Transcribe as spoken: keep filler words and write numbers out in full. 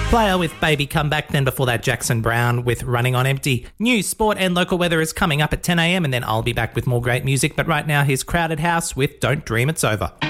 Player with Baby Come Back, then before that Jackson Brown with Running on Empty. News, sport and local weather is coming up at ten a.m. and then I'll be back with more great music. But right now, here's Crowded House with Don't Dream It's Over.